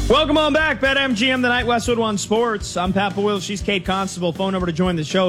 Welcome on back, BetMGM, the night Westwood One Sports. I'm Pat Boyle. She's Kate Constable. Phone number to join the show,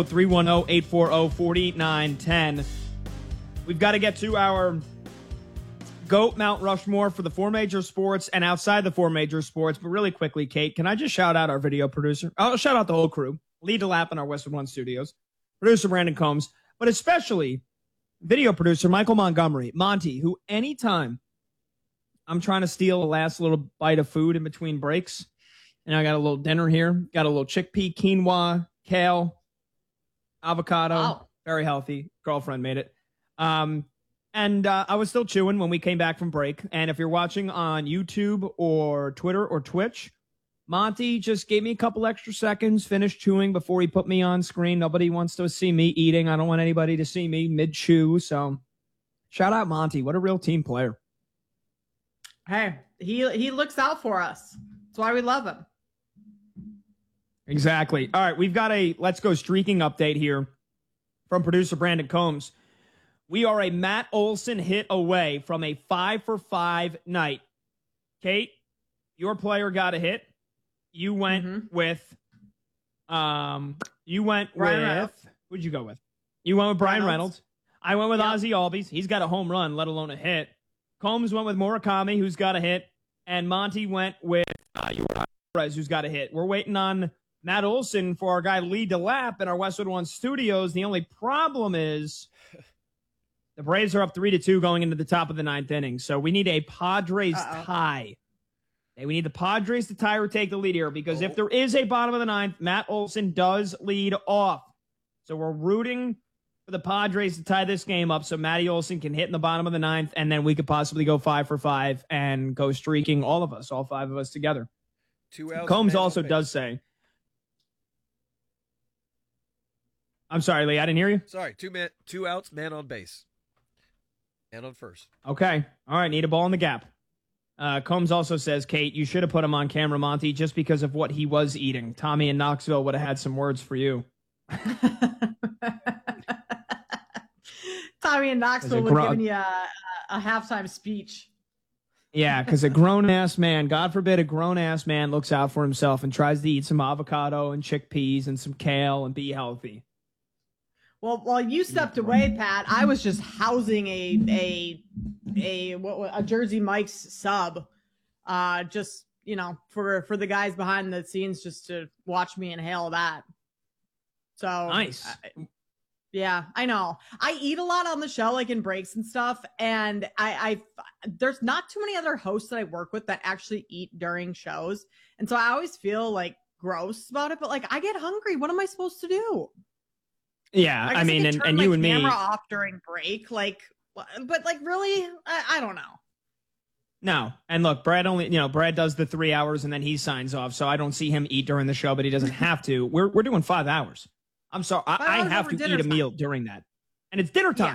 310-840-4910. We've got to get to our GOAT Mount Rushmore for the four major sports and outside the four major sports. But really quickly, Kate, can I just shout out our video producer? I'll shout out the whole crew. Lee DeLapp in our Westwood One studios. Producer Brandon Combs. But especially video producer Michael Montgomery. Monty, who anytime I'm trying to steal a last little bite of food in between breaks, and I got a little dinner here. Got a little chickpea, quinoa, kale, avocado. Wow. Very healthy. Girlfriend made it. And I was still chewing when we came back from break. And if you're watching on YouTube or Twitter or Twitch, Monty just gave me a couple extra seconds, finished chewing before he put me on screen. Nobody wants to see me eating. I don't want anybody to see me mid-chew. So shout out Monty. What a real team player. Hey, he looks out for us. That's why we love him. Exactly. All right, we've got a Let's Go Streaking update here from producer Brandon Combs. We are a Matt Olson hit away from a 5-for-5 night. Kate, your player got a hit. You went with Who'd you go with? You went with Brian Reynolds. I went with Ozzie Albies. He's got a home run, let alone a hit. Combs went with Murakami, who's got a hit. And Monty went with Perez, who's got a hit. We're waiting on Matt Olson for our guy Lee DeLapp in our Westwood One studios. The only problem is the Braves are up 3-2 going into the top of the ninth inning. So we need a Padres tie. We need the Padres to tie or take the lead here, because if there is a bottom of the ninth, Matt Olson does lead off. So we're rooting for the Padres to tie this game up so Matty Olson can hit in the bottom of the ninth, and then we could possibly go 5-for-5 and go streaking, all of us, all five of us together. 2 outs. Combs also does say, I'm sorry, Lee, I didn't hear you. Sorry, 2 outs, man on base. And on first. Okay. All right, need a ball in the gap. Combs also says, Kate, you should have put him on camera, Monty, just because of what he was eating. Tommy in Knoxville would have had some words for you. Tommy in Knoxville would have given you a halftime speech. Yeah, because a grown-ass man, God forbid a grown-ass man looks out for himself and tries to eat some avocado and chickpeas and some kale and be healthy. Well, while you stepped away, Pat, I was just housing a Jersey Mike's sub, just, for the guys behind the scenes, just to watch me inhale that. So nice. Yeah, I know. I eat a lot on the show, like in breaks and stuff, and I there's not too many other hosts that I work with that actually eat during shows, and so I always feel like gross about it. But like, I get hungry. What am I supposed to do? Yeah, I mean, and you and me. Camera off during break, but really, I don't know. No, and look, Brad Brad does the 3 hours and then he signs off, so I don't see him eat during the show, but he doesn't have to. We're doing 5 hours. I'm sorry, I have to eat a meal during that, and it's dinner time. Yeah.